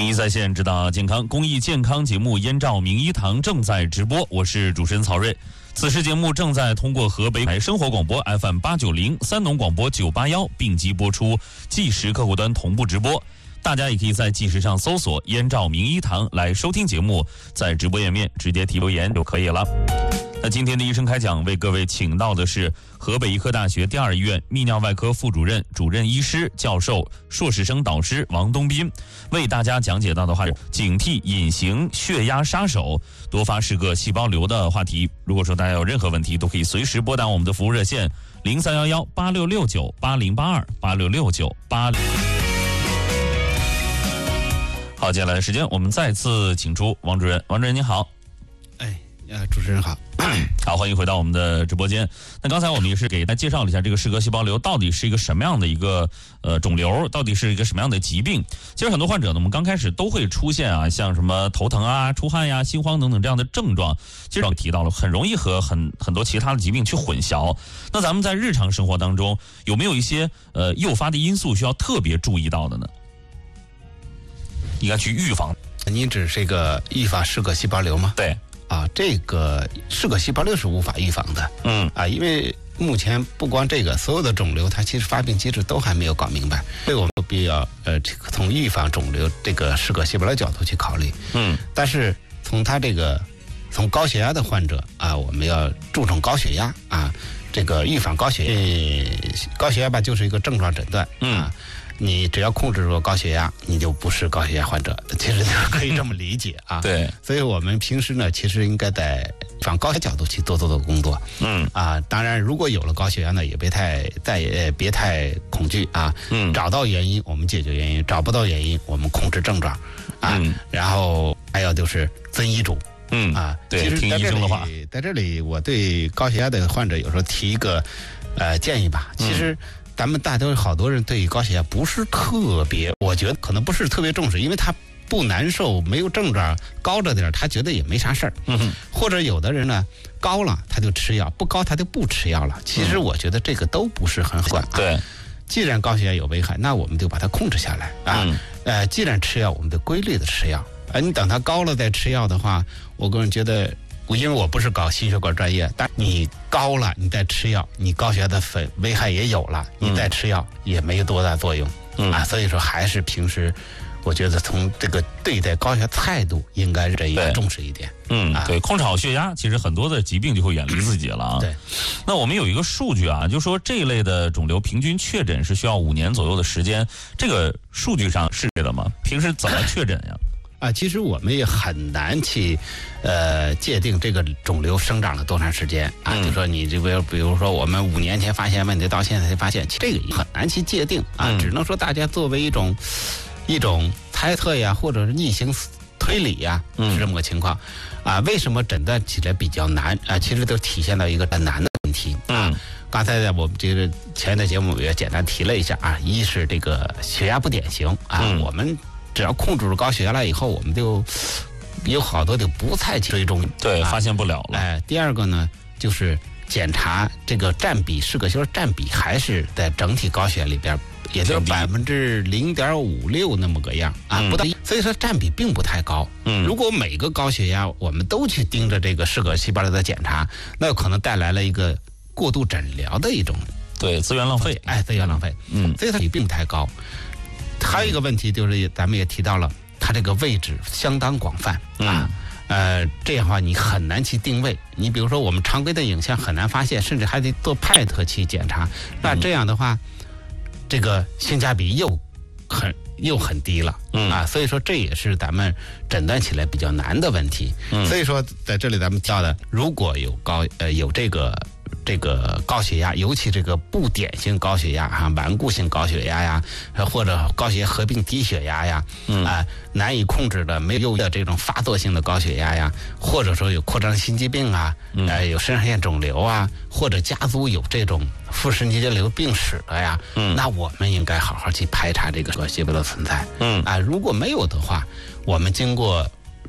名医在线，指导健康公益健康节目《燕赵名医堂》正在直播，我是主持人曹睿。此时节目正在通过河北台生活广播 FM890、三农广播981并机播出，计时客户端同步直播。大家也可以在计时上搜索“燕赵名医堂”来收听节目，在直播页面直接提留言就可以了。那今天的医生开讲为各位请到的是河北医科大学第二医院泌尿外科副主任、主任医师、教授、硕士生导师王东斌，为大家讲解到的话是警惕隐形血压杀手多发是个细胞瘤的话题。如果说大家有任何问题，都可以随时拨打我们的服务热线031186698082866980。好，接下来的时间我们再次请出王主任。王主任您好。 主持人好。 好，欢迎回到我们的直播间。那刚才我们也是给大家介绍了一下这个嗜铬细胞瘤到底是一个什么样的一个肿瘤，到底是一个什么样的疾病。其实很多患者呢，我们刚开始都会出现像什么头疼啊、出汗呀、心慌等等这样的症状，其实提到了很容易和很多其他的疾病去混淆。那咱们在日常生活当中有没有一些诱发的因素需要特别注意到的呢？应该去预防。 您指这个预防嗜铬细胞瘤吗？ 对。 这个嗜铬细胞瘤是无法预防的。因为目前不光这个，所有的肿瘤它其实发病机制都还没有搞明白，所以我们有必要从预防肿瘤这个嗜铬细胞瘤角度去考虑。但是从高血压的患者我们要注重高血压这个预防高血压吧，就是一个症状诊断。你只要控制住高血压，你就不是高血压患者，其实就可以这么理解对， 所以我们平时呢，其实应该在往高血压角度去多做工作。当然，如果有了高血压呢，也别太恐惧找到原因我们解决原因，找不到原因我们控制症状然后还有就是遵医嘱。 对，听医生的话。 在这里，我对高血压的患者有时候提一个建议吧。其实咱们好多人对高血压不是特别，我觉得可能不是特别重视，因为他不难受，没有症状，高着点他觉得也没啥事儿。或者有的人呢，高了他就吃药，不高他就不吃药了。其实我觉得这个都不是很好。 对，既然高血压有危害，那我们就把它控制下来既然吃药，我们就规律的吃药。你等它高了再吃药的话，我个人觉得，因为我不是搞心血管专业，但你高了你再吃药，你高血压的危害也有了，你再吃药也没有多大作用。所以说还是平时我觉得从这个对待高血压态度应该重视一点。 对，控制好血压，其实很多的疾病就会远离自己了对。 那我们有一个数据就说这一类的肿瘤平均确诊是需要5年左右的时间，这个数据上是对的吗？平时怎么确诊呀？ 其实我们也很难去界定这个肿瘤生长了多长时间就说你这边比如说我们5年前发现问题，到现在才发现，这个也很难去界定只能说大家作为一种猜测呀，或者是逆行推理呀，是这么个情况为什么诊断起来比较难其实都体现到一个很难的问题刚才我们这个前的节目也简单提了一下一是这个血压不典型我们只要控制住高血压了以后，我们就有好多就不再追踪， 对，发现不了了。 第二个呢，就是检查这个占比，嗜铬细胞占比还是在整体高血压里边，也就是0.56%那么个样不到，所以说占比并不太高。如果每个高血压我们都去盯着这个嗜铬细胞瘤的检查，那有可能带来了一个过度诊疗的一种资源浪费。 资源浪费。所以它比并不太高。还有一个问题就是咱们也提到了，它这个位置相当广泛这样的话你很难去定位。你比如说我们常规的影像很难发现，甚至还得做PET去检查。那这样的话，这个性价比又很低了所以说这也是咱们诊断起来比较难的问题。所以说在这里咱们提到的，如果有这个高血压，尤其这个不典型高血压顽固性高血压呀，或者高血压合并低血压呀难以控制的没有的这种发作性的高血压呀，或者说有扩张心肌病有肾上腺肿瘤或者家族有这种副神经节瘤病史的呀那我们应该好好去排查这个细胞的存在如果没有的话，我们经过